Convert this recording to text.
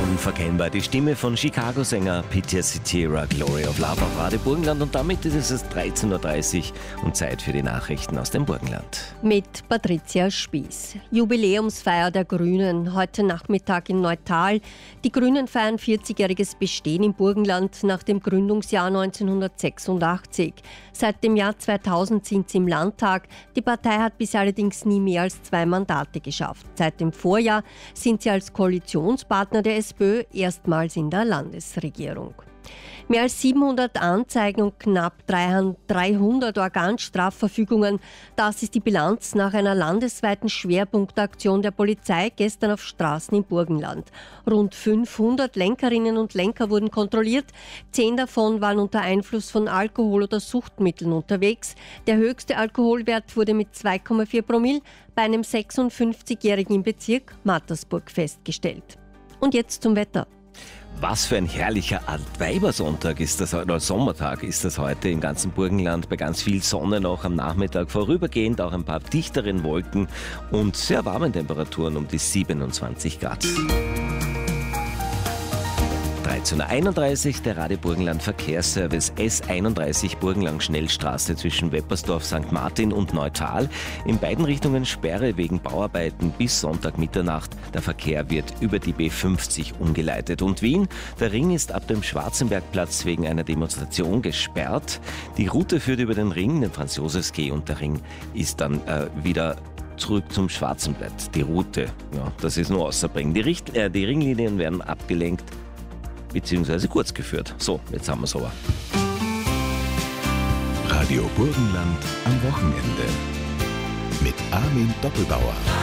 Unverkennbar. Die Stimme von Chicago-Sänger Peter Cetera, Glory of Love auf Radio Burgenland. Und damit ist es 13.30 Uhr und Zeit für die Nachrichten aus dem Burgenland. Mit Patricia Spieß. Jubiläumsfeier der Grünen heute Nachmittag in Neutal. Die Grünen feiern 40-jähriges Bestehen im Burgenland nach dem Gründungsjahr 1986. Seit dem Jahr 2000 sind sie im Landtag. Die Partei hat bisher allerdings nie mehr als 2 Mandate geschafft. Seit dem Vorjahr sind sie als Koalitionspartner der SPÖ erstmals in der Landesregierung. Mehr als 700 Anzeigen und knapp 300 Organstrafverfügungen. Das ist die Bilanz nach einer landesweiten Schwerpunktaktion der Polizei gestern auf Straßen im Burgenland. Rund 500 Lenkerinnen und Lenker wurden kontrolliert. 10 davon waren unter Einfluss von Alkohol oder Suchtmitteln unterwegs. Der höchste Alkoholwert wurde mit 2,4 Promille bei einem 56-Jährigen im Bezirk Mattersburg festgestellt. Und jetzt zum Wetter. Was für ein herrlicher Altweibersonntag ist das, oder Sommertag ist das heute im ganzen Burgenland, bei ganz viel Sonne noch am Nachmittag, vorübergehend auch ein paar dichteren Wolken und sehr warmen Temperaturen um die 27 Grad. 13.31 Uhr, der Radio Burgenland Verkehrsservice S31 Burgenland Schnellstraße zwischen Weppersdorf, St. Martin und Neutal. In beiden Richtungen Sperre wegen Bauarbeiten bis Sonntag Mitternacht. Der Verkehr wird über die B50 umgeleitet. Und Wien, der Ring ist ab dem Schwarzenbergplatz wegen einer Demonstration gesperrt. Die Route führt über den Ring, den Franz-Josefs-Quai, und der Ring ist dann wieder zurück zum Schwarzenblatt. Die Route, ja, das ist nur außerbringen. Die Ringlinien werden abgelenkt bzw. kurz geführt. So, jetzt haben wir es aber. Radio Burgenland am Wochenende mit Armin Doppelbauer.